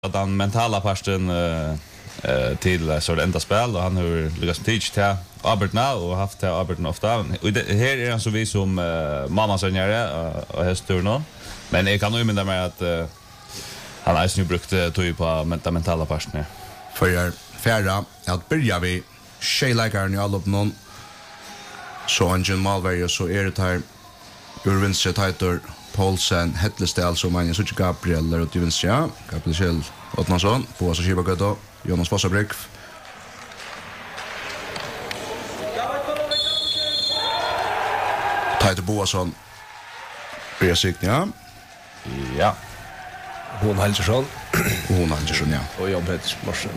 den mentala parten till så det enda spel och han har lyckats teach till Abertna och haft till Abertna ofta. Och här är han så vi som mammasönjare och hästturnon. Men jag kan nog minna mig att han har ju brukt tog på mentala parten. För färra att börja vi tjejläkaren i all upp någon så Angel Malberg så är det här ur vinstre tajtor Paulsen Hettlestel som man så Gabriel och Vinstra Gabriel Kjell Ottmansson på så Kiba Gøtta Jonas Fossabrik Tajtor Boasson Bresik ja Hon Halsersson ja och Jan Peter Morsen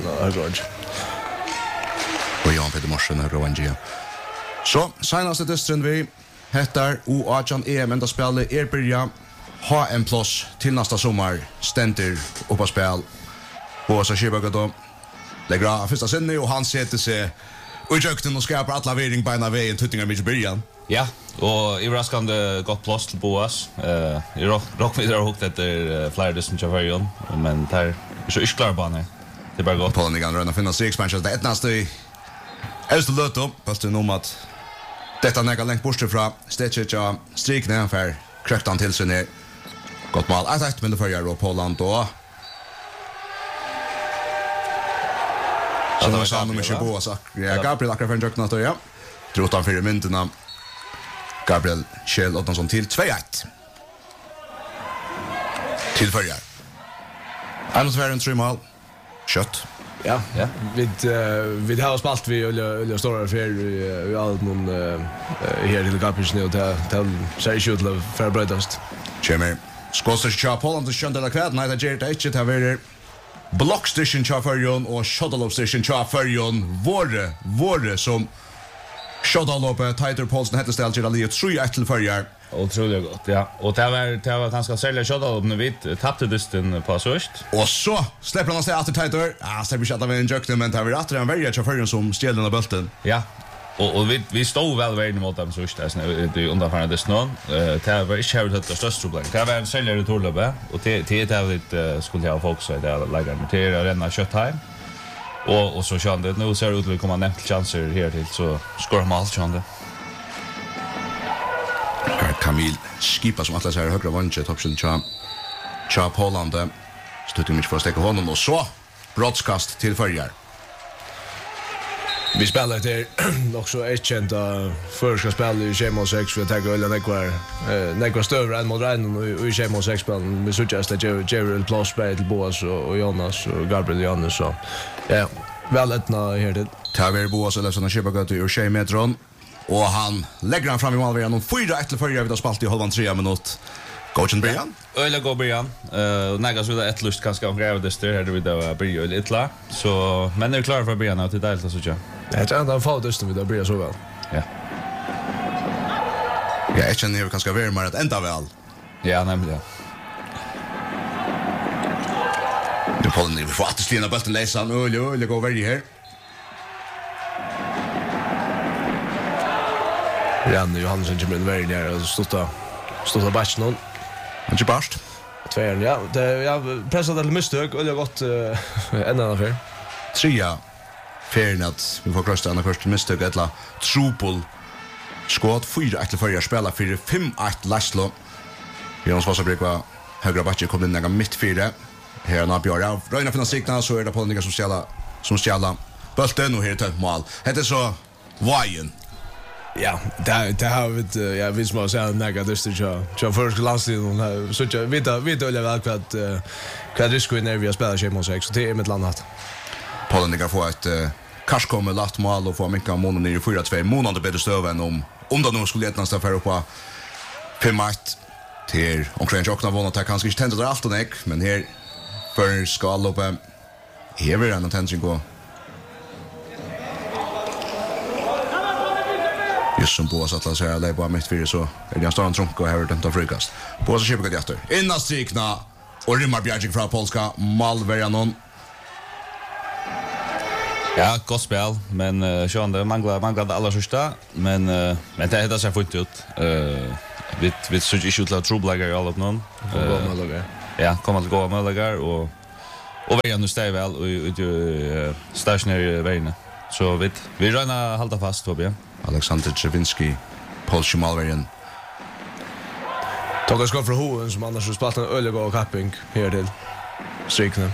och Jan Peter Morsen ja. Så senaste distren vi hettar U18 EM enda spelet börja ha en plats till nästa sommar stenter upp på spel på så Kiba Gøtta lägger av första sinne och han sätter sig och jökten och skapar alla väring på ena vägen tuttingar mycket början. Ja, och överraskande gott plats till Boas. I rock vidare hukt efter flera distance chauffören, men där så är klar bana. Det är bara gott. På den igen röna finna sig expansion det ettnaste i Elste Löto, fast det om att detta näga längt bort ifrån Stetcha strik nedanför kröktan till sig ner. Gott mål. Att men det förjar då på land då. Så det var samma med Chibo så. Ja, Gabriel akkurat för en jökna då ja. Trotan 4 minuterna. Gabriel Kjell Ottmansson till 2-1. Till förjar. Annars var det en 3 mål. Kött. Ja. Vi har spalt vi och stora för i allt någon här till Gabriel nu till säg skjuta för brödast. Jimmy. Skåster Chap Holland och Chandler Kvad nej det är inte det här block station Chafarion och shuttle station Chafarion våre som shuttle Tighter Paulsen hette ställt till Aliot 3-1 till förjar. Otroligt gott, ja. Och det var ganska sälja shuttle när vi tappade dysten på först. Och så släpper han sig efter Tighter. Släpper chatta med en jökten men det var att en värja Chafarion som stjäl den av bulten. Ja. Och vi stod väl värden mot dem så just det undanfärna det snön. Det var inte helt det största problemet. Det var en säljare torlöpe och det lite skulle jag folk så det lägger med till att renna kött hem. Och så kände det nu ser det ut att vi kommer nämnt chanser här till så skorar man allt kände. Kamil Skipa som alla säger högra vanche toppsen Cha Holland. Stuttar mycket för att stäcka honom och så broadcast till förjar. Vi spelar det också ett känt förska spel i Chemo 6 för att ta öl nekvar stövre än mot Rhein i Chemo 6 spelen. Vi suggest att Jerry plus spel till Boas och Jonas och Gabriel Jonas så. Ja, väl ettna här det. Taver Boas eller såna Kiba Gøtta ur 6 metron och han lägger han fram i målvägen och 4-1 till förra vi har spalt i halvan 3 minut. Coachen Brian. Öle går Brian. Nägas vill ett lust kanske om gräva det styr här det vill bli ju lite så men det är klart för Brian att det är så tjå. Jag tror att han får dysten vid att bli så väl. Ja. Ja, jag känner ju ganska väl mer att ända väl. Ja, nämligen. Nu får ni få att stina bulten läsa öle går väl här. Janne Johansson kommer in väl där och stotta batch någon. Han är bast. Tvåan ja, jag pressade till misstag och det har gått en annan för. 3 Fernat, vi får krossa andra först misstag ettla Trupol. Skott 4-1 till förra spela för 5-1 Laslo. Jonas Fossabrik var högra backen kom in några mitt 4. Här när Björn Röna finna signa så är det på den som stjäla bulten och här ett mål. Det är så Wajen. Ja, det har vi jag vill små säga några dyster så först landstiden så vi då väl vad risker när vi spelar Chemo 6 så det är med landat. Pollen får ett Kars kommer lagt mål och får mycket månader ner i 4-2 månader bättre stöven om det nu skulle lättast för på 5-1 till omkring Jockna vann att kanske inte tända allt och näck men här för skall upp här vill en attention gå just som Boas att läsa lägga på mitt 4 så är det en stor trunk och här den tar frukast Boas och Kiba Gøtta innan strikna och rimmar Bjärgik från polska Malverjanon. Ja, gott spel, men sjönde manglade alla första, men det heter så fint ut. Vi så ju skjuta trouble i all of någon. Ja, kommer att gå med lagar och Och vi nu stäv väl och stationary vägen. Så vi röna hålla fast Tobias. Alexander Chevinski, Paul Schumalvergen. Tog skott för Hohen som annars har spelat en öliga och kapping här till strykna.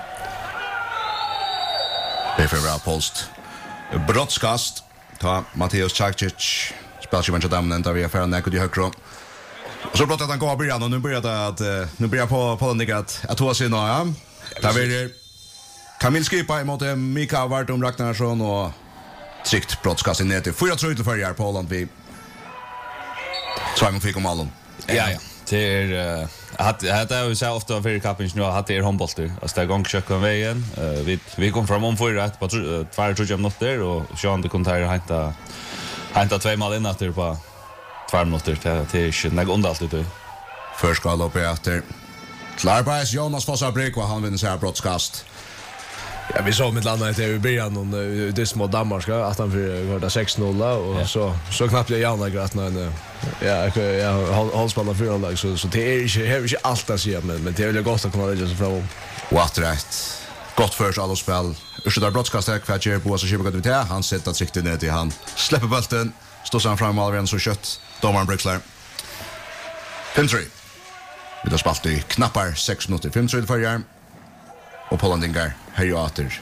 Det är för bra post. Brottskast. Ta Matteus Čačić. Spelar ju mancha damen där vi är för näck och de högre. Och så brottar han går början och nu börjar på den att ta sig nu ja. Där blir Kamil Skipa emot Mika Vartum Ragnarsson och tryckt brottskast in ner till 4-3 för Jar på Holland vi. Simon fick om allon. Ja. Det är det är ju så ofta för kappings nu att det är handbollter. Alltså det gång köka vägen. Vi kom fram om för rätt på 2-3 minuter och Sean det kunde hämta 2 mål in efter på 2 minuter till 20 under allt det. Först ska lopp efter. Klarbajs Jonas Fossabrik och han vinner sig brottskast. Ja, vi såg mitt landet i början och det små Danmark att han förde 6-0 och så knappt jag gärna grat när jag håller spelar för lag så det är inte allt att säga men det är väl gott att kunna lägga sig fram. What right. Gott för alla spel. Ursäkta brottskast här kvarter på så kör vi han sätter siktet ner till han. Släpper bollen. Står sen fram Alvin så kött. Domaren Brixler. 5-3. Vi har spelat i knappar 6 minuter. 5-3 för Jarm. Och Pollandingar här ju åter.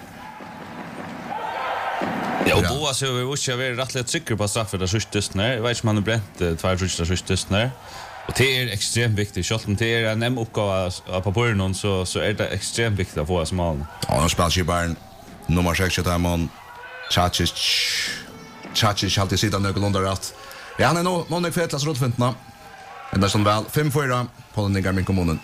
Ja, och Boas har vi också varit rättligt säker på straffet där sist när. Jag vet inte om han har bränt 2-3 sist när. Och det är extremt viktigt. Själv om det är en uppgåva på början så är det extremt viktigt att få oss mål. Ja, nu spelar Kibaren nummer 6 där man Čačić alltid sitter någorlunda rätt. Ja, han är någon fetlas rådfintna. Ända som väl 5-4 på den nya kommunen.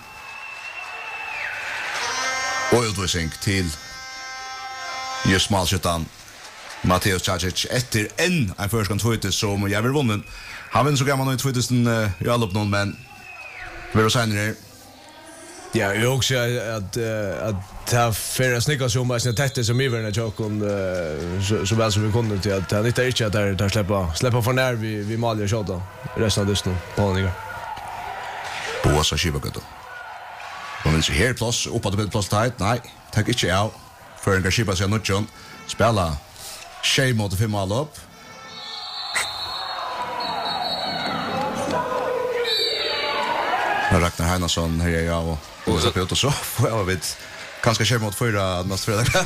Och utvisning till just målskyttan Matteus Čačić efter en förskant tvåte som jag vill vunnen. Han vinner så gammal i tvåtusen i all upp någon men vill du säga det? Ja, jag också att ta förra snickas om att tätta som Iverna Jokon så väl som vi kunde till att han inte att där släppa för när vi Malja shota resten av dysten på honom. Bosa Shibagodo. Man vill se här plats uppåt på plats tight. Nej, tack inte jag. För en Gashiba sig Nutjon spela Shea mot 5 mål upp. Ragnar Heinarsson här är jag och så på så får jag vet kanske Shea mot 4 nästa fredag.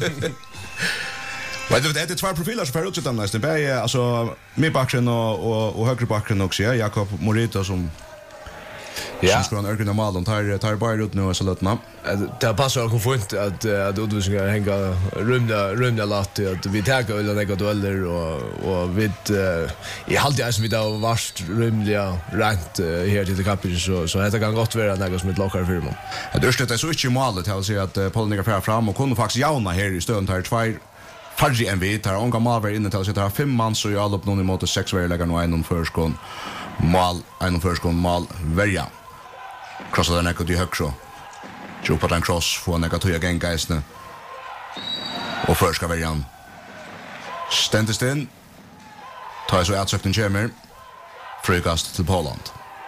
Vad det är två profiler så för ut utan nästan bä alltså med backen och högre backen också ja Jakob Morita som Ja. Så skulle han normal de tar bara ut nu så lättna. Det passar också fint att utvisningar hänga rymda lat att vi tar eller några dueller och vi i halvtid som vi då vart rymliga rent här till kappen så det kan gott vara något som ett lockar för dem. Det är så inte målet att säga att Polningar fram fram och kunde faktiskt jauna här i stön tar 2 Fadji MV tar onga Malver inne till att sätta 5 man så jag upp någon emot 6 väglägger nu en förskon mal välja. Krossar den ekot i högso. Tjupat en cross får en ekot i gengeisne. Och först ska väljan. Ständest in. Tar så utsökten kommer. Frikast till Poland.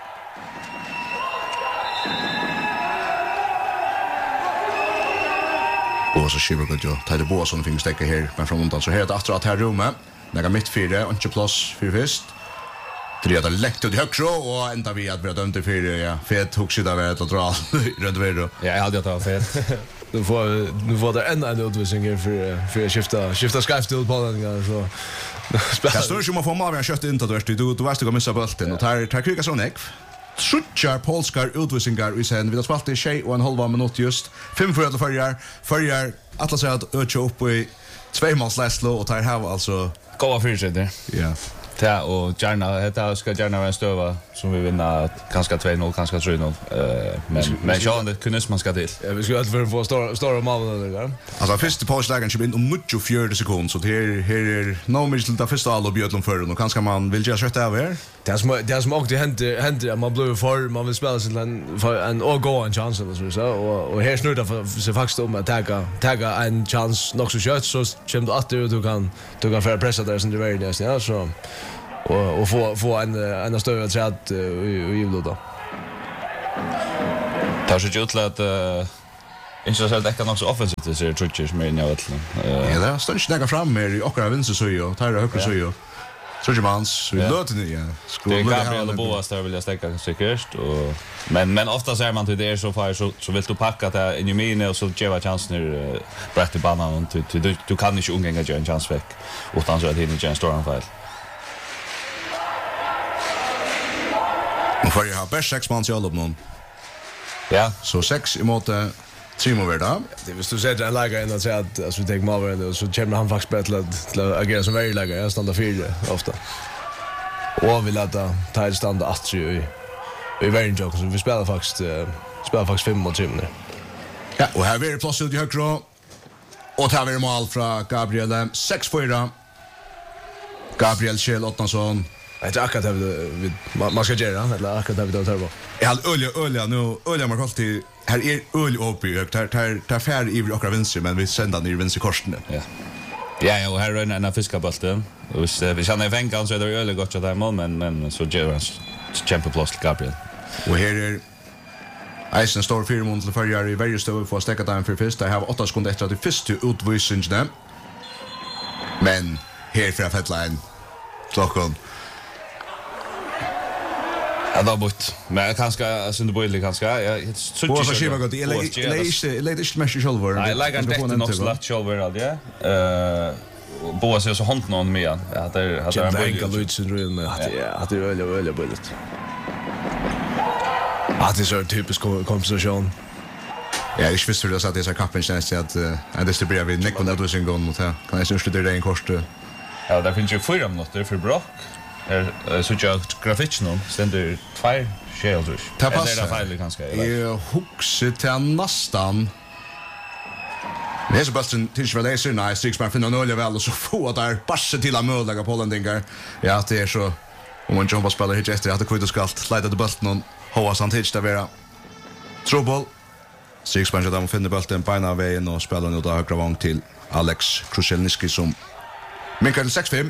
Och så skiver gott jo. Tar det bo som finns stäcka här men från undan så här att här rummet. Lägga mitt 4 och inte plats för först. Det är läckt ut i högso och ända vi att vi har dömt i 4 ja. Fet huxida var att dra runt vidare. Ja, jag hade att ta fet. Nu får det en utvisning för att skifta skarpt till Polen så. Jag står ju om att få mal vi har kört in till du varst du missa bollen och tar kriga så näck. Suchar polskar utvisningar i sen vi har spelat i 6,5 minut just 5 förjar Atlas har att öka upp i 2 måls Laszlo och tar här alltså Gåva fyrsätter. ja. Ja, och gärna ska gärna vara en stöva som vi vinner kanske 2-0, kanske 3-0. Men ja, det kunde man ska till. Ja, vi skulle att få stora mål där. Alltså första pauslägen kommer in om 94 sekunder så det är nog mycket till det första all och bjöd för och kanske man vill göra kött över. Det som också händer att man blir för man vill spela sig en och gå en chans eller så och här snurrar för sig faktiskt om att ta en chans nog så kött så kommer du att du kan föra pressa där som det är nästan ja så och få en större träd i jul då. Det har sig ut att Inte så att det kan också offensivt det ser trutches mer än jag vet. Ja, det står inte lägga fram mer i och vänster så ju, tar det höger så ju. Trudgemans, vi låter ni ja. Det är Gabriel och Boas där vill jag stäcka säkert och men ofta säger man till det så far så vill du packa det in i mine och så ge en chans när brett i banan och du kan inte ungänga ge en chans veck utan så att hinna ge en stor anfall. Och för jag har bäst 6 man i alla någon. Ja, så 6 emot Trimover då. Det visst du säger en lägare än att säga att alltså vi tar Marvel och så kommer han faktiskt bättre till att agera som väldigt lägare. Jag stannar 4 ofta. Och vi låter ta ett stand att i världen så vi spelar faktiskt 5 mot 3 minuter. Ja, och här är det plats ut i högra. Och här är det mål från Gabriel 6-4. Gabriel Kjell Ottmansson. Det är akkurat det man ska göra, eller akkurat det vi tar på. Jag har ölja man alltid här är öl uppe i högt. Tar färd i och vänster, men vi sänder ner vänster korsen. Ja. Ja, och här är en fiskabulten. Och vi känner vänkan så är det öl gott så där men så gör han kämpeplats till Gabriel. Och här är Eisen står 4 mål till förjar i varje stöv för att stäcka den för först. Jag har 8 sekunder efter att det första utvisningen. Men här för att fälla en klockan. Ja, det var bort. Men kanske symboliskt kanske. Jag så Boas skiva gott. Jag lägger inte mest själv. Nej, lägger inte något slatt själv alltså. Boas är så hånt någon med. Ja, det har en enkel utsyndrom med att det är väl bullet. Att det är så typisk kompensation. Ja, jag visste det så att det är så kappen känns att det blir vi nick på det så en gång mot här. Kan jag sluta det en kort. Ja, där finns ju 4 minuter för Brock. Så jag grafik någon ständer 2 shelters. Det passar. Det är fel kanske. Jag huxar till nästan. Det är så bara tills väl det är nice. Strixman finner nål väl och så få där passa till att möjliga på den dingar. Ja, det är så om man jobbar spelar hit efter att det kvitt och skalt. Leda det bulten någon hoa samtidigt där vara. Trouble. Strixman så där finner bulten på ena vägen och spelar nu då högra vång till Alex Krushelniski som minkar till 6-5.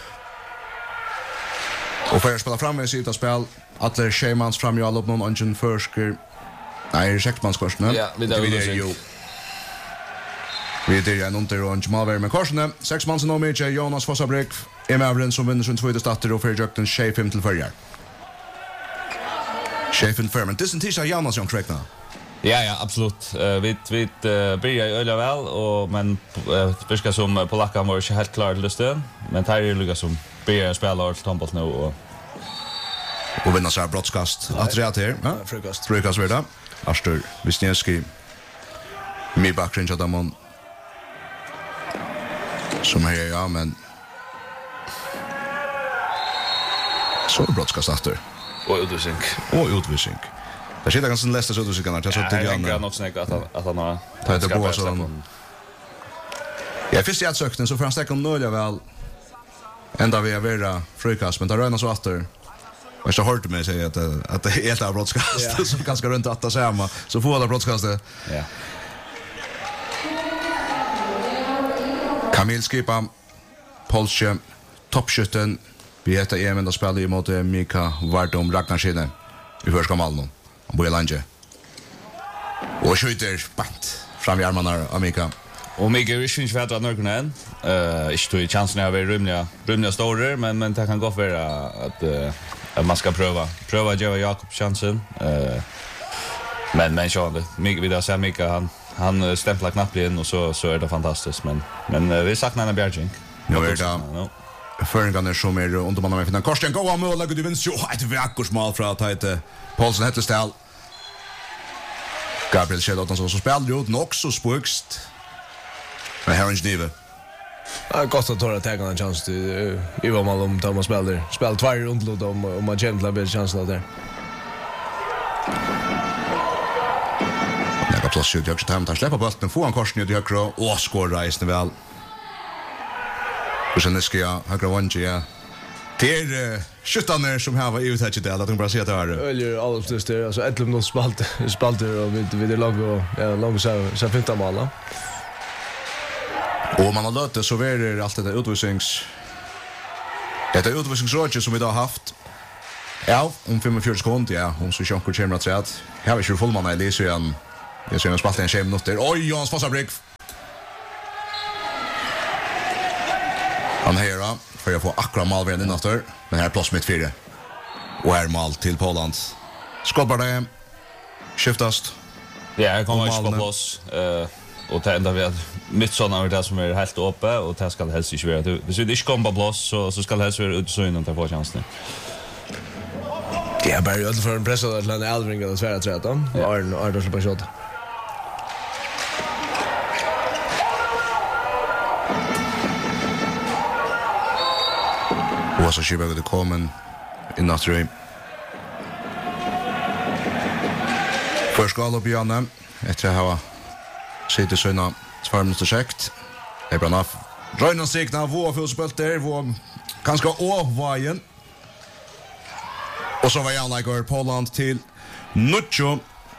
Och för att spela fram med sitt av spel Atler Shemans fram ju all upp någon ungen försker. Nej, 6-manskorsene. Ja, vi där ju. Vi är där en under och en Malver med korsene. 6 man som med Jonas Fossabrik. Emavren som vinner sin tvåte starter och för Jökten Shefim till förjar. Shefim för men det är inte så Jonas som träckna. Ja, absolut. Vi börjar öliga väl och men fiska som polackan var inte helt klar till det. Men här är det som börjar spela och tombolt nu och vinna så här brottskast. Att rätt här. Ja, frukast. Frukast var det. Astor Wisniewski. Med bakgrund av dem. Som här ja, men så brottskast efter. Och utvisning. Det sitter ganska läst så du ska kunna ta så till Jan. Jag nog snäcka att han har tagit det på så. Jag fick jag sökte så för han stäcker noll väl. Ända vi är vera frukast men det rönar så åter. Och så hörde mig säga att det är helt av brottskast så ganska runt att samma så får alla brottskast. Ja. Kamil Skipa Polsche toppskytten vi heter EM då spelar emot Mika Vardom Ragnarskine i första Malmö. Han bor i Lange. Och skjuter bant fram i armarna av Mika. Och Mika är inte för att någon än. Inte tog chansen att vara rymliga stora men det kan gå för att man ska pröva att ge Jakob chansen. Men så Mika vill säga Mika han stämplar knappt in och så är det fantastiskt men vi saknar en Bjärging. Nu är det förringarna som är under mannen med finna Karsten gå mål lägger du vinst ju ett vackert mål från att heta Paulsen heter ställ. Gabriel Kjellåten så spelar ju också spukst. Men här är inte nive. Ja, gott att ta det en chans till Ivar Malm Thomas spelar. Spelar 2 rundlåt om man känner en bättre chans där. Det var plats ut jag ska ta släppa bollen få en Karsten i högra och skåra resten väl. Och sen ska jag högra vånge ja. Det är skjutarna som har varit ute till att de bara ser det här. Öljer allt det där alltså 11 minuter spalter och vi det långt så 15 mål. Och man har låtit det så är allt det där utvisnings. Det är utvisningsrådet som vi då har haft. Ja, om 45 sekunder ja, om så Jean-Claude Chamberlain säger att här är ju fullmanna i det så igen. Jag ser en spalt en 20 minuter. Oj, Johans Fossabrik. Han höra för jag får akkurat malvärden innanför. Men här är plats mitt 4. Och här mal till Poland. Skålbar det. Skiftast. Ja, jag kommer inte på plats. Och det enda vi att mitt sådana är det som är helt uppe och det ska helst inte vara. Hvis vi inte kommer på plats så ska det helst vara utsyn och ta på chansen. Det är bara ju för en pressad till en Elvring eller Sverige träta. Arne släpper shot. Och så skjuter det kommer in efter. Först går upp igen efter att ha sitter såna 2 minuter sekt. Det är bra nog. Röjnan sikna vår fullspelt där, vår ganska åvajen. Och så var Jan Lager Poland till Nuccio.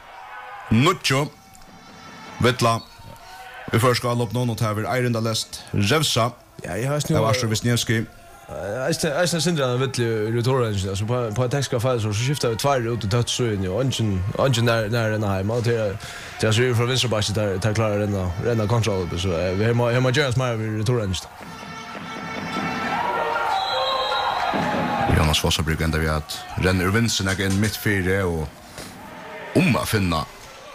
Vittla. Vi först ska upp någon och ta över Irenda Lest Revsa. Ja, jag har nu Arthur Wisniewski. Jag syndrar vill retorren alltså på tekniska fall så skiftar vi 2 ut och touch så in och ingen när den här man till jag ser från vänsterbacken där klarar renna kontroll så vi har Jonas Meyer vid retorren. Jonas Fossa brukar ändå vi att renner vinsten igen mitt 4 och att finna.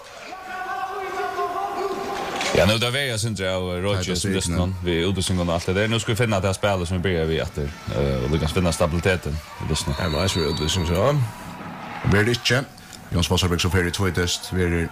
Ja, nu där vi syns jag Rogers lyssnar vi utsyngon allt det där. Nu ska vi finna det här spelet som vi börjar vi efter och vi kan finna stabiliteten i lyssna. Ja, men så det syns så. Vi är det inte. Jonas Fossa brukar så för i 2 test. Vi är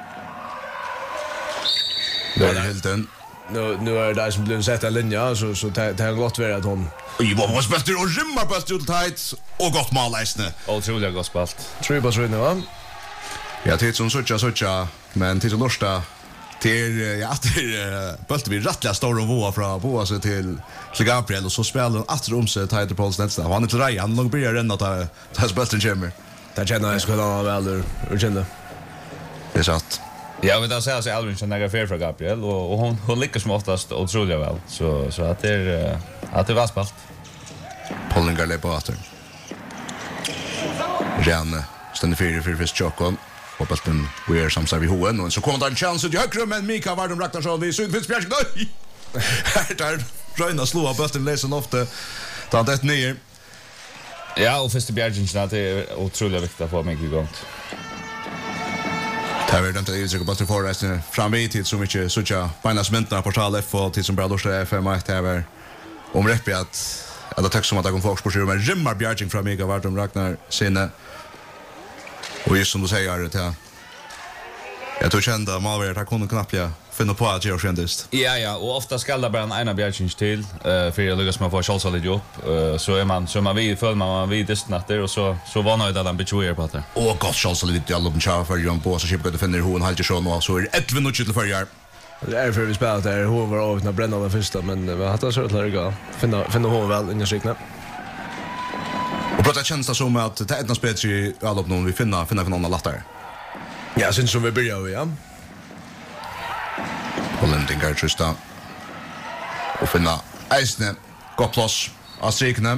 där helt den. Nu är det som blir sett en linje så det har gått vara att hon Oj, vad var spelar och rimmar på ut tight och gott mål läsne. Otroligt gott spalt. Tror jag bara så nu va? Ja, det är som sucha men till Norsta till bulten vi rättliga stor och våa från Boa sig till Gabriel och så spelar han att sig tighter Pauls nästa. Han är till Ray, han nog börjar renna ta bulten kommer. Där känner jag skulle ha väl urkända. Det är satt. Ja, vi då säger så Elvin som några fel för Gabriel och hon lyckas som oftast otroligt väl. Så att det var spalt. Pollingar le på åter. Jan stannar för först Chocon. Och bulten vi är samsar vid hoen och så kommer det en chans ut i högre men Mika Vardum Ragnarsson vid Sydfinsbjärsk. Nej! Där Röjna slår av bulten läsen ofta. Ta det ner. Ja, och först Bjärgingen det är otroligt viktigt att få mig igång. Det är inte det är bara för resten fram i tid så mycket såcha Bainas mentna portal F och tid som bra lust FM att det är om rätt att det tack som att jag kom folk på sjön men rimmar Bjärging från Mika Vardum Ragnar sinne. Och just som du säger det jag tror kända Malver att kunde knappt finna på att jag kändist. Ja, och ofta skall det bara en ena Bjärgings till för jag lyckas med att få chansa lite upp så är man vi följer man vid distnatter och så var nöjd att han betjuer på det. Och gott chansa lite alla de char för Johan på så skipar det finner hon halter så nu så är 11 minuter till förjar. Det är för vi spelar där hon var av när bränna den första men vi hade så att lägga finna hon väl in i skikna. Och prata känsla som att det är ett spel i alla upp någon vi finna för någon lattar. Ja, syns som vi börjar ja. Och Lindingar trusta. Och finna Eisne gott plats av strikne.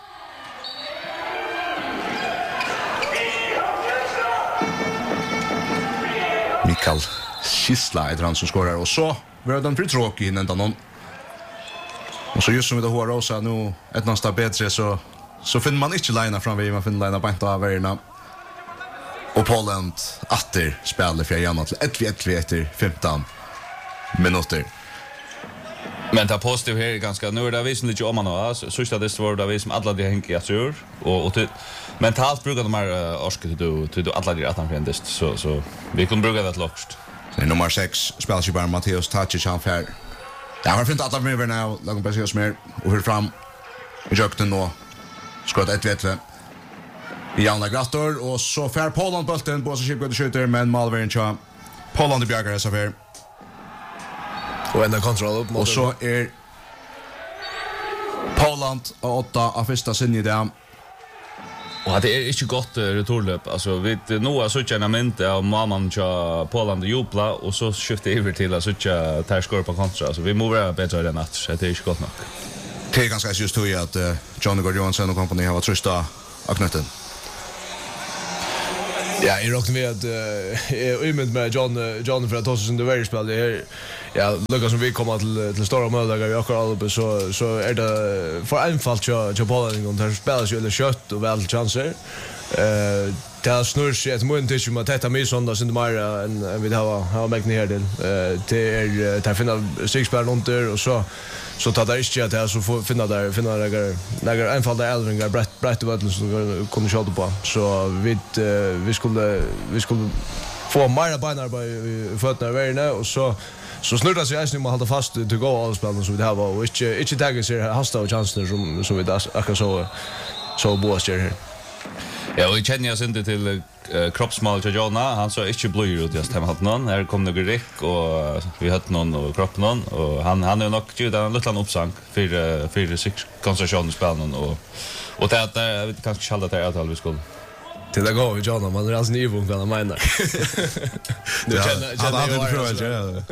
Mikael Kisla är han som skorar och så var den för tråkig innan någon. Och så just som vi då har Rosa nu ett nästa bättre så finner man inte lina fram vid man finner lina på inte av värna. Och Poland åter spelar för igen till 1-1 efter 15 minuter. Men det positivt här är ganska nu är det vi som lite om man har så ska det vara vi som alla de hänger jag tror och mentalt brukar de här orsket till alla de att han förändras så vi kan bruka det lockst. Det nummer 6 spelar ju bara Matteus Tacic han för. Ja, har fint att med nu långt på sig mer och hur fram i jakten då. Skott 1-1. Janne Grattor och så fär Poland bulten på så skipar skjuter men Malvern Cha Poland i bjärgar så för och ända kontroll upp och så är Poland 8 av första sinne där. Och det är inte gott returlöp alltså vi nu så tjänar inte av mamman Cha Poland jubla och så skiftar över till att söka tar skor på kontra så vi måste bättre än att det är inte gott nog. Det är ganska just hur att John Gordon Johansson och kompani har trusta av knuten. Ja, jag råkade med att ymmet med John för att ta sig under varje spel. Ja, Lucas som vi kommer till stora möjligheter i akkurat uppe så är det för enfalt till Polen och där spelas ju eller kött och väl chanser. Det snurr sig ett mån till att detta mig söndag inte mer än vi har mäkt ner till. Det är finna sexspelare under och så tar det inte att det så får finna några enfalda äldringar brett och som kommer köra på. Så vi skulle få mer beinarbete i fötterna i världen och så snurrar sig även om man håller fast till gå alla spelen som vi har och inte tagga sig hasta och chanser som vi akkurat så boas gör här. Ja, och vi känner oss inte till kroppsmål till Jonna. Han så inte blöjer ut just hemma hatt någon. Här kom några rick och vi hött någon och kropp någon och han är nog ju en liten uppsank för sex koncentration i spelen och det att jag vet kanske skall det att vi skulle. Till det går Jonna, man är alltså nivå kan man mena. Nu känner han inte prövat det.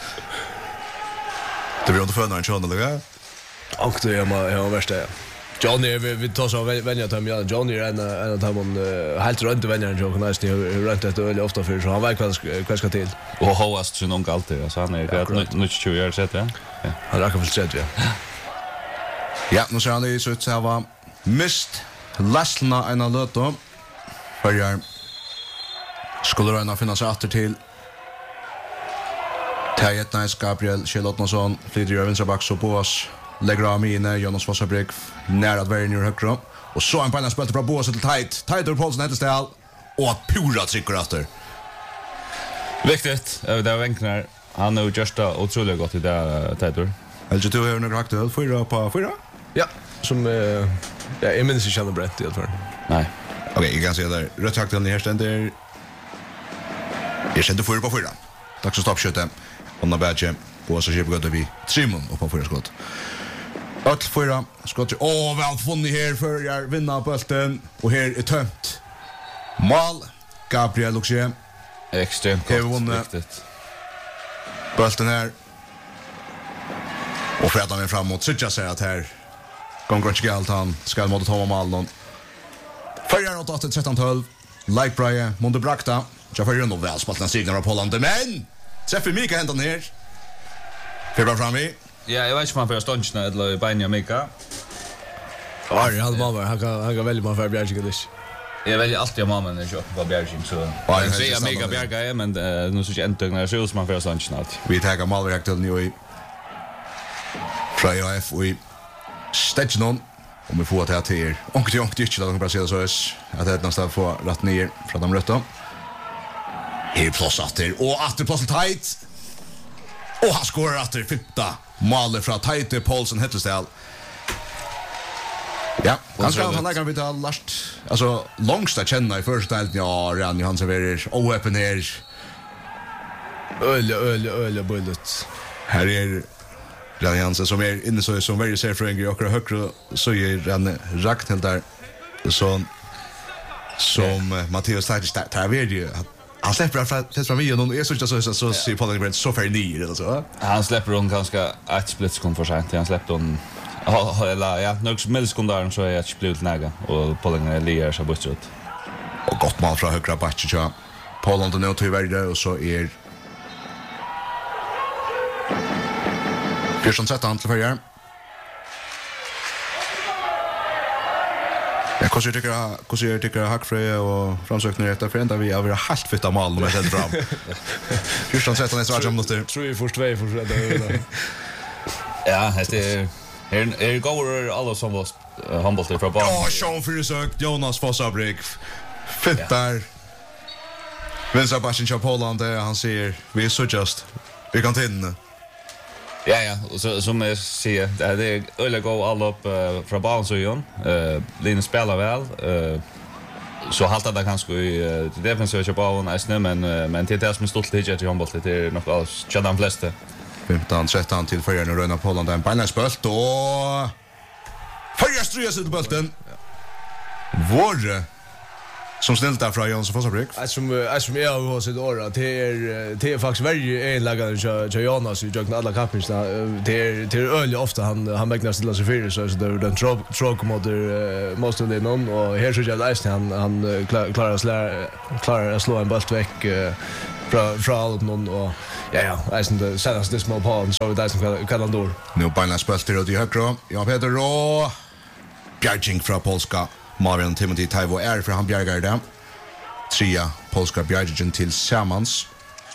Det blir inte för när Jonna eller? Och det är värsta. Johnny vi tar så vänja till mig. Johnny är en av dem helt runt vänjan jag kan nästan runt det öle ofta för så han vet vad ska till. Och hoast så nog alltid så han är nu 20 år sett ja. Han räcker väl sett ja. Ja, nu ser han det så ut så var mist Lasslna en löto. För jag skulle röna finna sig åter till Tajet Nice Gabriel Kjellotnason flyter över vänstra back så på oss. Lägger av mine, Jonas Fossabrik nära att vara i högra. Och så en panna spelade från Bås till Tight ur Paulsen heter Stel. Och att pura trycker efter. Viktigt, det var Wenkner. Han har gjort det otroligt gott i det Tightur. Eller du har några aktuell 4 på 4? Ja, som jag minns inte känner brett i alla fall. Nej. Okej, jag kan säga där. Rött aktuell här ständer. Jag kände 4 på 4. Tack så stoppskytte. Onna Badge. Bås och Kjipgötta vi 3 mån upp på 4 skott. 8-4 skott. Väl funnit här för jag vinner bulten. Och här är tömt. Mål. Gabriel Luxie. Extremt gott. Viktigt. Bulten här. Och fräddar mig framåt. Sitcha säger att här. Gånger inte galt han. Ska mot Toma Maldon. Färjar 8-13-12. Like Braje. Monte Brakta. Jag får ju ändå väl spalt den signar av Pollande. Men! Träffar Mika händan här. Fyrbar fram i. Ja, jag vet inte om han får ståndsna eller i Banja Mika. Ja, han var han kan välja man för Bjärging det. Jag väljer alltid om mamman när jag köper på Bjärging så. Jag säger Mika Bjärga är men nu så inte äntligen så som man får ståndsna. Vi tar Malverk till nu i Freja F i Stetchnon. Om vi får att till och inte att de bara ser så att det nästan får rätt ner från de rötta. Här plus åter och åter plus tight. Och han skorar åter fitta mål från Tight Paulsen Hettelstal. Ja, han kan vi ta last alltså långsta känna i första delen ja Ran Johan serverar open här. Öl bullet. Här är Ran Johansson som är inne så som väldigt ser för en grej och högre så är Ran Ragnhild där som Matteus Titus tar vid ju han släpper från mig och någon är så ser på den gränsen så för ner eller så. Han släpper hon ganska ett splitsekund för sent. Han släppte hon eller ja, några millisekunder så är jag inte blivit näga och Pollen liar så bort ut. Och gott mål från högra backen så Pollen nu till värde och så är Persson sätter han till förra. Jag tycker Hackfrey och framsökning efter för ända vi har helt fitta mål med den fram. Persson sätter han i svart minuter. 3 för 2 för det. Ja, det är går alla som var handbollar från barn. Sean försökt Jonas Fossabrik. Fittar. Vänstra backen kör Poland han säger vi är så just vi kan tinna. Ja, och så som jag säger, det är öle gå alla upp från banan så igen. Linus spelar väl. Så halta det kanske i defensiva på banan nästan men till det som är stolt till till handboll det är nog alls tjänar de flesta. 15-13 till förra nu röna Poland en bannasbolt och förra stryas ut bulten. Vår som snällt från Jons Fossabrik. Som jag har sett åra det är faktiskt väldigt enläggande till Jonas i jagna alla kappingsna. Det är öl ofta han mäknar stilla sig för så där den tråk mot måste det någon och här så jag läste han klarar att slå en boll väck från allt någon och ja, det senaste små på så det som kalendor. Nu bäna spelter ut i högra. Ja, Peter och Bjarging från Polska. Marian Timothy Taivo för han bjargar det. Tria polska bjargingen till Samans.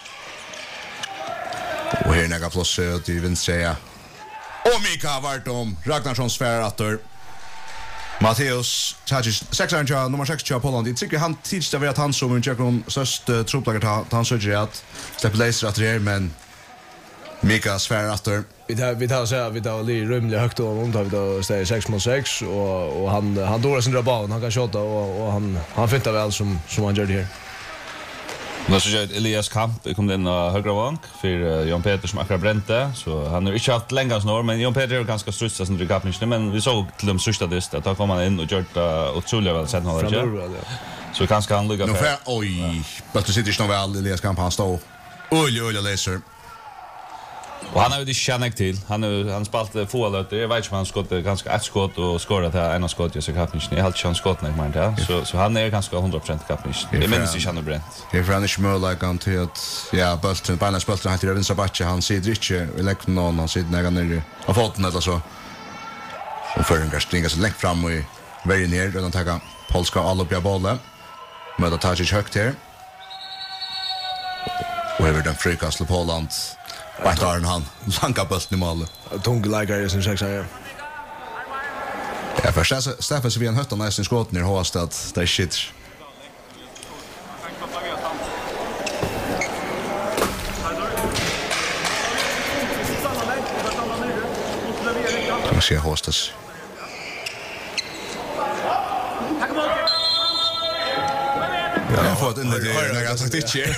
Och här näga plus ut i vinstra. Och Mika Vartom, Ragnarssons sfäratter. Matteus Tadjic, nummer 6 på Poland. Jag tycker han tidigt att han som en tjeckon störst troplager han söker att släppa laser att det men Mika sfäratter. Vi tar lite rymligt högt och tar vi då stäger 6-6 och han dårar sin draban, han kan shota och han fintar väl som han gör det här. Nu så jag Elias Kamp kom in på högra vank för Jan Peter som akkurat bränte så han har inte haft länge snor men Jan Peter är ganska strutsad som det kapningen men vi såg till de sista dist att kom han in och gjort otroligt väl sen har det. Så kanske han lugga för. Oj, but det sitter inte väl Elias Kamp han står. Oj laser. Och han har ju det känner till. Han spalt få löter. Jag vet inte om han skott ganska ett skott och skorat här ena skott i sig kapningen. Jag har inte chans skott när man där. Så han är ganska 100% kapningen. Det minns inte han har bränt. Det är för han är möjligen till att bulten balans bulten heter Vincent Bacci. Han sitter inte i läcken någon han sitter nära ner av foten eller så. Och för en gastinga så längt fram och väger ner redan tagga polska all upp i bollen. Möter Tadjic högt här. Och över den frikast på Poland. Vart har han langa bulten i mål. Tung lägare som sex här. Ja, för Stefan så vi en hötta nästan skott ner Håstad. Det är shit. Jag ser Håstads. Ja, jag har fått in det när jag sagt inte.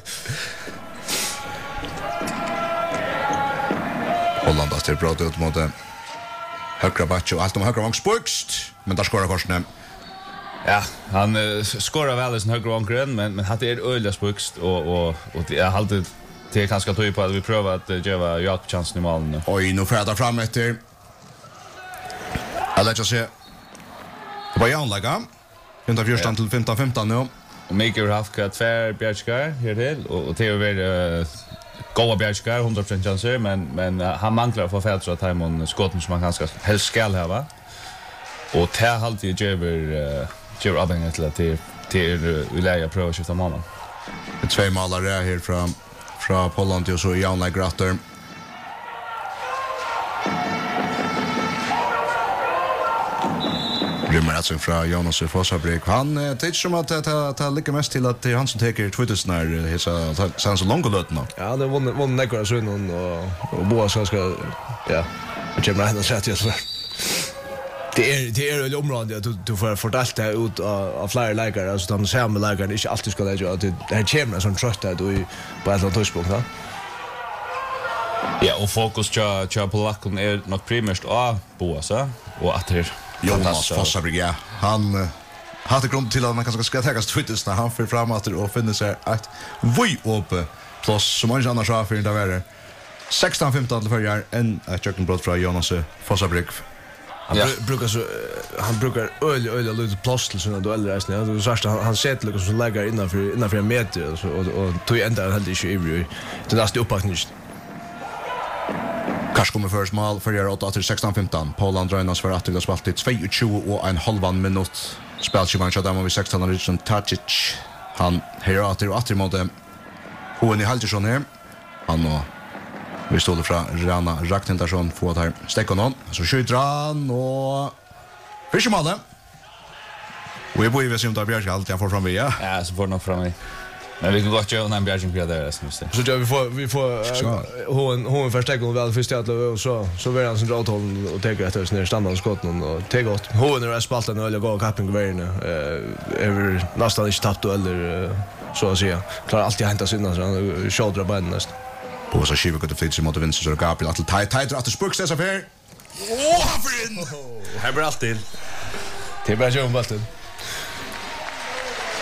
Holland har bra ut mot högra Bacci och allt om högra vangsbukst men där skorar Korsnen. Ja, han skorar väl i sin högra vankren men hade öliga spukst och det är alltid det kanske tog på att vi prövar att göra Jakob chansen i mål nu. Oj, nu färdar fram efter. Jag lägger se. Det var Janlaga. 14 till 15 nu. Och Mikael har haft tvär Bjärskar här till och det är väl goda Bjärskar 100% chanser men han manglar för fält så att han skotten som han ganska helst skall ha va. Och det har alltid ger avhängigt till läge pröva att skifta målen. Två målare här från Poland och så Jan Lagratter. Rymmer alltså från Jonas Fossabrik. Han tycker som att det ligger mest till att det är han som tar Twitters när sen så långt lötna. Ja, det var näkvar så och Boa ska ja, det kommer att säga till så. Det är ett område att du får fortalt det ut av flera läkare alltså de samma läkare inte alltid ska lägga att det här kommer som tröst att du på ett touchpunkt va. Ja, och fokus på Polacken är nog primärt Boa så och att det Jonas Fossabrik, ja. Han hade grund till att man kanske ska täckas Twitters när han för framåt och finner sig att vi uppe plus så många andra saker där är 16-15 till förjar en kökkenbrott från Jonas Fossabrik. Han brukar öl lite plats till såna dueller nästan. Du sa att han sätter liksom så lägger innanför en meter och tog ända helt inte i det nästa uppbackning. Kanske kommer först mål för gör 8-16-15. Poland drar för att det spalt i 22 och en halv minut. Spelskivan så där man vid 16 Richard Tadjic. Han här åter mot Hoen i Haltersson här. Han och vi stod från Rana Raktendarsson får här stäcka någon. Så skjuter han och fiskmålet. Och jag borde se om det blir allt jag får fram via. Ja, så får nog fram mig. Men vi kan gott göra en bjärging på där så just. Så vi får hon förstärker hon väl först att och så vill han sin dråthåll och tar efter sin standardskotten och tar gott. Hon är spalten och gå capping vägen över nästan inte tappat eller så att säga. Klarar alltid hämta sina så han shoulder på nästan. På så skiva kunde flytta sig mot vinst så Gabriel att tight att spux dessa för. Han för in. Här blir allt till. Det blir ju en bollen.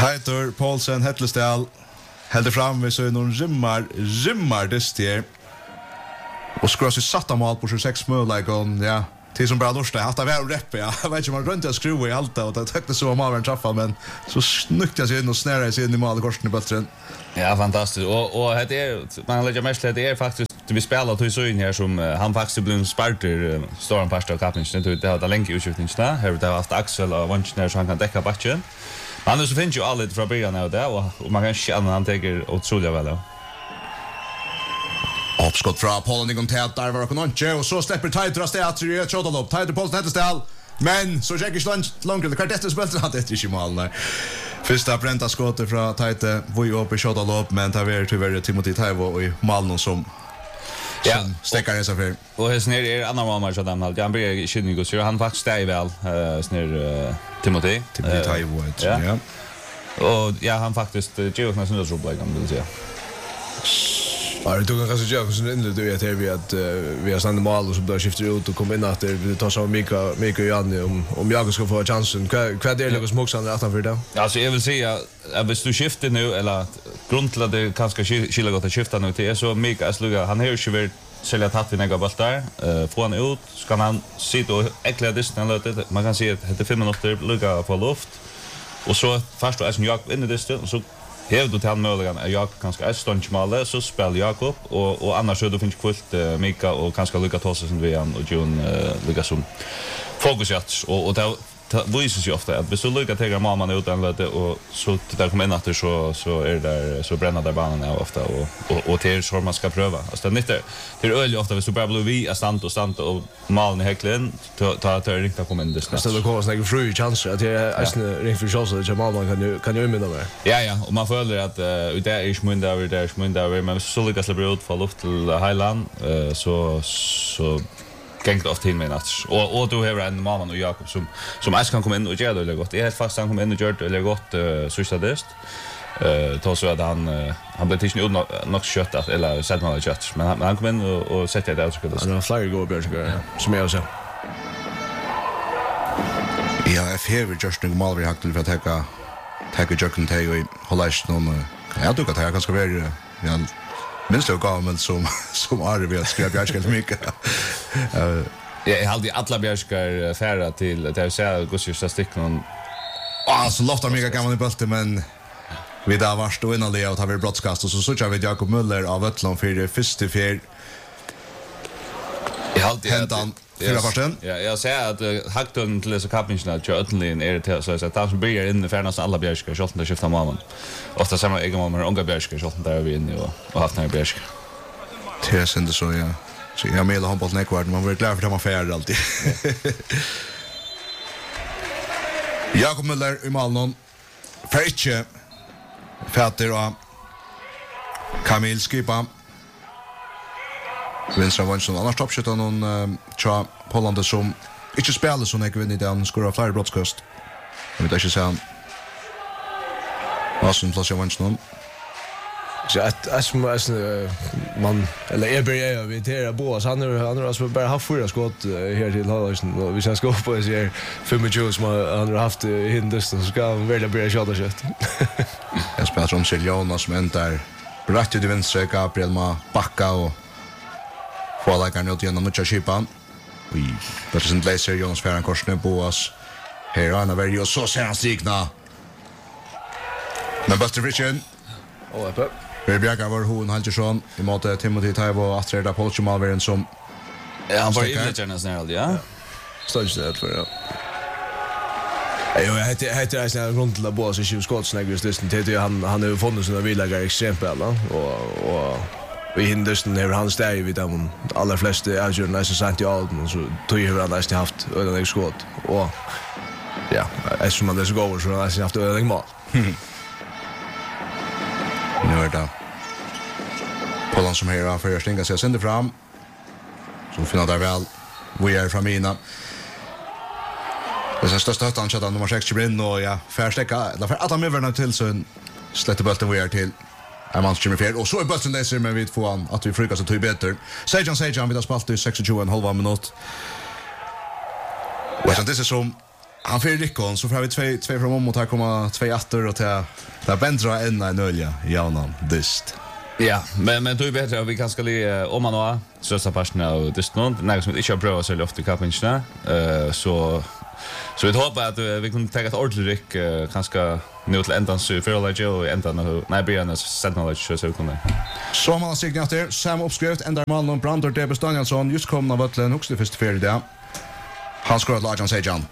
Teitur Paulsen Hettlesdal heldur fram med så någon rimmar det och skross i satta mål på 26 mål ja till som bara lusta haft av väl räppe ja jag vet inte man runt att skruva i allt och det täckte så mål träffa men så snuckte jag sig in och snärade sig in i målkorsen i bulten. Ja, fantastiskt. Och det man lägger mest det är faktiskt vi spelar till så in här som han faktiskt blev sparter storm pasta och kapten det har länge utskiftningsna här det har haft Axel och Vanchner så han kan täcka backen. Men så finns ju alla från början av det och man kan känna han tar otroligt väl. Uppskott från Polen igång tät där var kononche och så släpper Teitur av stället till ett shot upp. Teitur Paulsen Hettlesdal men så checkar långt det kvartetten spelar han det inte mål nej. Första bränta skottet från Teitur var ju uppe i shot upp men det var tyvärr Timothy Taivo i mål som stäcker sig för. Och här snär är andra målmatch av dem halt. Han blir skyndig så han faktiskt är väl snär Timothy Taivo ja. Och ja han faktiskt Joe nästan så problem vill säga. Ja, det tog en ganska jävla sån inled du att vi har sanna mål och så börjar skifta ut och kommer in att det tar så Mika och Janne om jag ska få chansen. Vad är det Lucas Moxan att han för det? Alltså jag vill säga att hvis du skiftar nu eller grundla det kanske skilla gott att skifta nu till så Mika Asluga han har ju väl sälja tatt i några bollar får han ut ska han sitta och äckla distan lite man kan se att det 5 minuter lugga på luft och så först då är som jag in i distan och så Här du till möjligen jag kanske är stundsmale så spelar Jakob och annars så då finns fullt Mika och kanske Lucas Tosse som vi och Jon Lucas som fokusat och det visar sig ofta att hvis du Lucas tar mamman ut en lite och så där kommer in att så är det där så bränner där banan ofta och det är så man ska pröva alltså det är öl ofta hvis du bara blir vi är stant och malen i häcklen ta att det riktigt kommer in det snart. Så det kommer snägt fru chanser att det är ring för chans att Jamal kan ju minna mer. Ja och man följer att det är smunda men så Lucas blir ut för luft till Highland så gängt ofta in med natt. Och då har en mamman och Jakob som kan komma in och göra det gott. Det är helt fast han kommer in och gör det gott sista dest. Då så att han blev inte nog kött eller sett man kött men han kom in och sätter det ut så han har flaggar går Björn som jag så. Ja, FHV just en mål vi har till för att ta jocken till och hålla någon jag tycker att jag ganska väl ja minst jag gammel som är vi att skriva Bjärskal mycket. Jag hade alla Bjärskar färra till det så Gustav Sticknon. Så loftar mycket gammal i bulten men vi där var stå innan det och har vi broadcast och så kör vi Jakob Müller av Ötland för det första fjärde. Jag hade hentan fyra försten. Ja, jag säger att Hackton till så kaptenen att Ötland är det så att han börjar in i färnas alla Bjärskar så att skifta mamman. Ofta samma egen mamma och unga Bjärskar så att där är vi inne och haft några Bjärskar. Det är inte så ja. Så jag med handbollen ekvart man blir glad för att man färd alltid. Jakob Müller i Malmön. Fritche Fatter och Kamil Skipa. Vinstra Vansson annars toppskytten någon tja Pollande som inte spelar så mycket vinner den skorar flera brottskast. Jag vet inte säga. Vad som plats jag Vansson. Så att man eller börjar vi till Boas han har alltså bara haft fyra skott här till Hallarsen och vi ska gå på så 25 som han har haft hindest så ska han väl börja köra kött. Jag spelar som Siljonas som ändar rätt till vänster Gabriel Ma backa och få lägga ner till någon chipan. Vi precis läser Jonas Ferran Korsne Boas. Här är han väl så ser han stigna. Men Buster Richard och uppe Vi bjärgar var hon Haljersson i måte Timothy Taivo att reda Polschumalveren som han var inläggarna snarare ja. Stödsnät för det. Jag heter jag snarare runt till Boas i 20 skott snäggvis listan till han har ju funnit såna villagar extremt bra och vi hindersten har han steg vid dem alla flesta är nästan sant i allt men så tog ju han nästan haft öden skott och ja eftersom man det så går så har han haft öden mål. Nu är det Pollan som här för jag stänga sig sänder fram. Så finner där väl vi är fram innan. Det är största hötan chatta nummer 6 Brinn och ja förstäcka därför att han överna till så slätter bulten vi är till. Är man streamer fel och så är bulten läser men vi får han att vi frukar så tog bättre. Sejan vi har spalt i 26,5 minut. Och sen det är som Han får Rickon, så får vi två från om och här kommer två åter och till Bendra en nölja i Jaunan dyst. Ja, men då är bättre att vi kanske li om man har största parten av dyst någon. Nej, som inte har prövat så ofta kappingarna. Så vi hoppas att vi kan ta ett ordentligt ryck kanske nu till ändan så för och ändan nej början senare så kommer. Så man har signater Sam uppskrivet ändar man om Brander Debes Danielsson just kom av Vattlen högste första för det. Han skorar Lajan Sejan.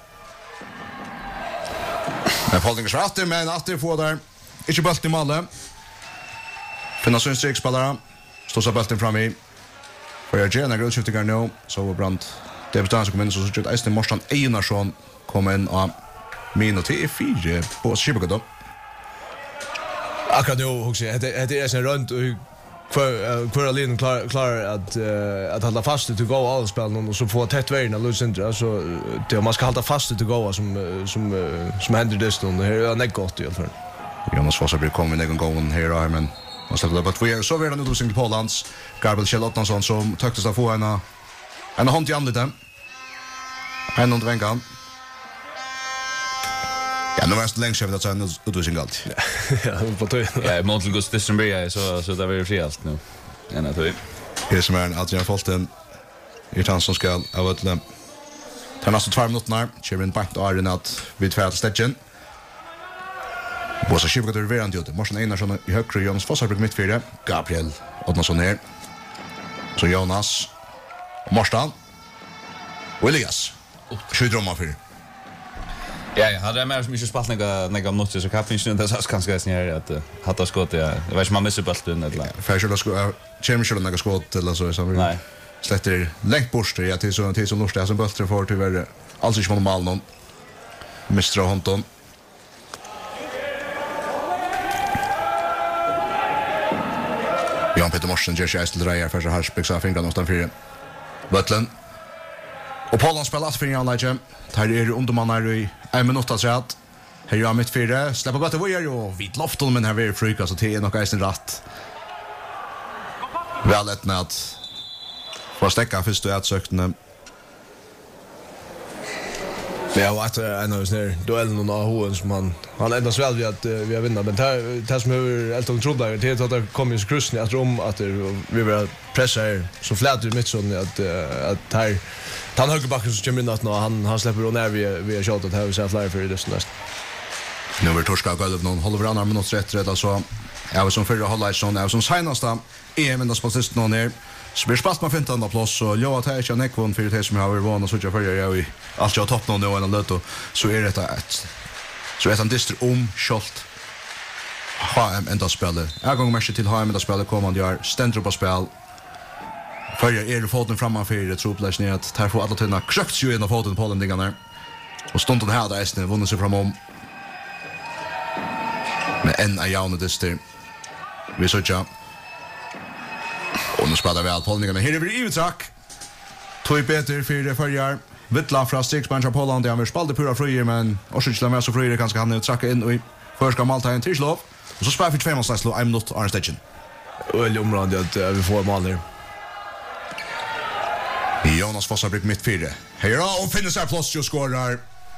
Men Holding är men åter får där. Inte bulten i målet. Finna sin sträckspelare. Står så bulten fram i. För jag gärna grundskiftigar nu så Brand Debes Danielsson kommer in så så att Esten Morstan Einarsson kommer in och minut 4 på Skibogado. Akkurat nu också det är sen runt och för Alin klar att hålla fast till gå all spelen och så få tätt vägen av Lucindra så det man ska hålla fast till gå som händer det stund det är inte gott i alla fall. Jonas Fossar blir kommit en gång här men man släppte det på så vi är nu då sin på lands Gabriel Charlottesson som tycktes att få en hand i anliten. En och vänkan. Ja, nu var det länge sedan att säga utvisning allt. Ja, på tur. Ja, Montel Gustafsson så där var det frialt nu. En att vi. Här som är Adrian Folten i chans som ska av ett tar nästan 2 minuter. Kevin Bank och Arden att vid färd stäcken. Bossa Skivgård är verant ute. Morsen Einarsson i högre Jonas Fossarbruk mittfyra. Gabriel Odnarsson här. Så Jonas Morstan och Elias. Skjuter om för. Ja, hade jag mer som inte spalt några minuter så kan finns inte så kanske snär att hata skott jag vet inte man missar bulten eller. Färsla ska Champions några skott eller så som. Nej. Slätter längt bort det till så norska som bulten för till vara alltså inte normal någon. Mr. Honton. Jan Peter Morsen gör sig till drejer för så här spexa fingrarna utan för Butlen. Och Paulan spelar för Jan Lage. Här är undermannar i 1 minut att säga att här gör mitt 4 släpper bara vad gör ju vit lofton men här är frika så till något är rätt. Väl ett nät. Får stäcka först och sökte. Ja, och att en av snär duellen och AH som han ändas väl vid att vi har vunnit men det som är Elton trodde det att det kommer ju kryssen att att vi vill pressa här så fläter det mitt sån att här han högerbacken som kommer in att han släpper och när vi har shot att här vi ser flyger för det näst. Nu vill torska golv någon håller varannan minut rätt alltså. Jag var som förra hålla sån är som senaste men på sist någon ner. Så blir spalt med 15:e plats och jag att jag nekvon för det som jag har vunnit så jag följer jag i allt jag topp nu en löto så är det ett så är det en distr Scholt HM ända spelar. Jag går match till HM ända spelar kommande år ständer på spel. Följer är foten framför det troplats ner att tar få alla tunna krökt ju in av foten på den dingarna. Och stunden här där är vunnit sig framom. Men en av jauna distr. Vi såg och nu spelar vi allt hållningarna. Här är vi i uttrack. Två Peter för det förjar. Vittla från Stigsbanch av Poland. Han vill spalda pura frier, men Orsitsla med så frier kanske han nu tracka in och i förska Malta en tillslov. Och så spelar vi 2 målsläslov. I'm not Arne Stetchen. Väldigt område att vi får mål här. Jonas Fossarbruk mitt 4. Här och finner sig plats och skårar.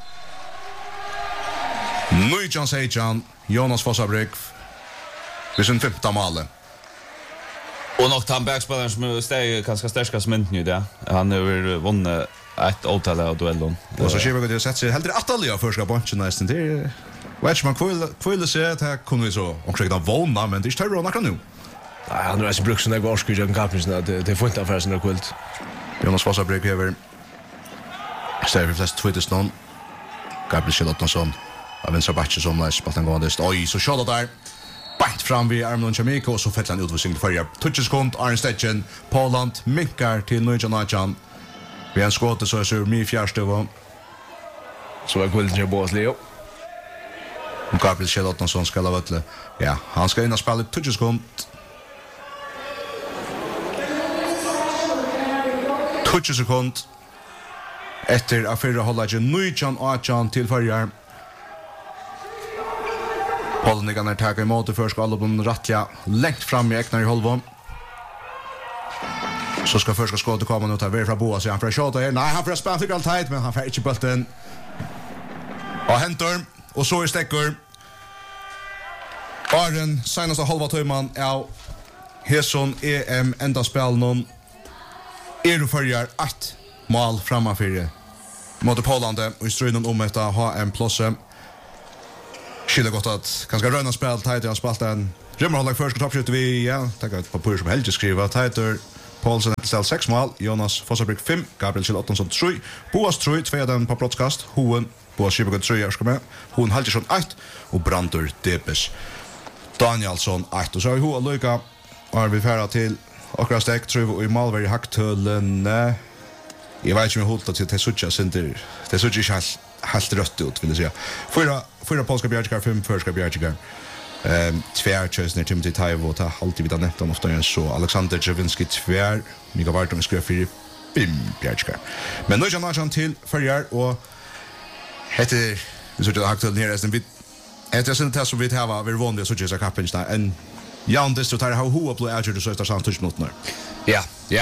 Nujan Sejan. Jonas Fossarbruk. Vi sin 5:e mål. Och nog han backspelaren som steg ganska starkast mint nu där. Han har vunnit ett åtal av duellen. Och så Skivgård har sett sig helt rätt alla första bunchen nästan det. Vet man kvill se att här kunde vi så och försöka våna men det är större än nu. Nej, han har brukt såna gårskor i kampisen det får inte affär såna kult. Jonas Fossarbruk över. Ser vi flest tweets någon. Gabriel Charlottesson. Av vänstra backen som läs på den gående. Oj, så skott där. Bant fram vid Armnon Jamaica och så fäller han utvisning för jag. Touchskont Arne Stetchen. Poland minkar till Nujan. Vi har skottet så är så mig fjärde. Så är kult ju bås Leo. Gabriel Charlottesson ska lava till. Ja, han ska in och spela touchskont. 20 sekund. Efter affärer håller ju Nujan till förjar. Polnigarna tar emot det först alla på rättliga längt fram i äknar i halvan. Så ska första skottet komma nu ta över från Boas. Han får skjuta här. Nej, han får spela för allt men han får inte bulten. Och Hentor och så är Stecker. Arjen senaste halva timman av Heson EM enda spel någon du följer ett mål framför mot Polen och i striden om att ha en plus. Skiljer gott att ganska röna spel Tighter har spelat en Rimmerhållag först toppskytte vi tackar ett papper som helst skriva Tighter Paulsen till 6 mål Jonas Fossabrik 5 Gabriel Kjell 8 3 Boas 3 2 den på broadcast Hoen Boas Schibberg 3 ska med Hoen Haltersson 8 och Brandur Depes Danielsson 8 och så har vi Hoa Luka och vi färra till akkurat stek tror vi i Malberg Haktöllen jag vet inte om jag hållit till Tessucha center Tessucha är helt rött ut vill jag säga fyra polska bjärkar 5 förska bjärkar tvär Chesner Timothy Taivo ta alltid vid nettan ofta så Alexander Jevinski tvär Mika Vartum skrev 4 5 bjärkar men nu är han till förjar och heter vi så det Haktöllen här är en bit efter sen test som vi har vi vunnit så just kappen där en Jan det tar how who upplay out så efter sant touch nu. Ja.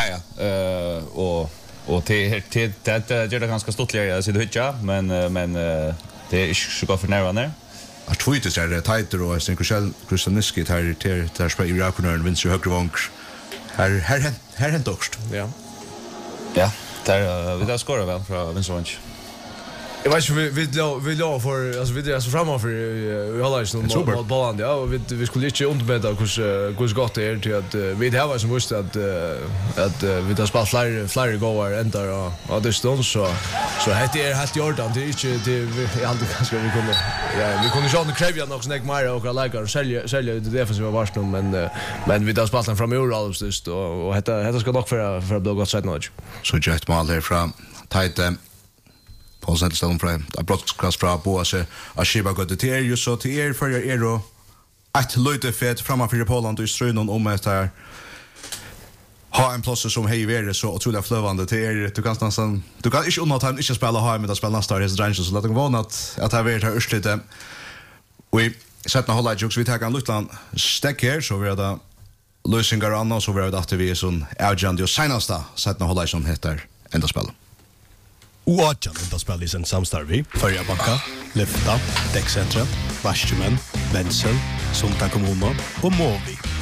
Och det gör det ganska stortligare så det hitcha men det är inte så gott för närvarande. Att tweetet är det Tighter och sen Krusaniski tar spel i rakornören vinner högre vank. Här hänt också. Ja. Ja, där vi där skorar väl från Vinsonch. Jag vet inte vi låg för alltså vi är så framför i Hallards mot Balland ja och vi skulle inte underbädda hur gott det är till att vi det var som visste att vi har spelat flera gånger ända och det stund så det är helt Jordan det är inte det alltid ganska vi kunde ju inte kräva något snack mer och lägga sälja det defensiva varslen men vi har spelat den fram i Uralstust och detta ska nog för att bli gott sett något Så just mål här från Tighter Paul Sandstone från broadcast från Boase Ashiba gått till ju så till för då att lite fett framför Polen i striden om att här ha en plats som hej är så otroligt flövande till du kan nästan du kan inte undanta inte spela ha med att spela nästa är så så låt det vara att det är här örstlite vi sätter hålla jokes vi tar en liten stack här så vi har det lösningar annars så vi har det vi sån agent och senasta sätter hålla som heter ända spel Oadjan enda spel i sin samstarvi, Förja Backa, Lyfta, Däckcentra, Varsjumen, Wenzel, Sunta Kommuna och Måvi.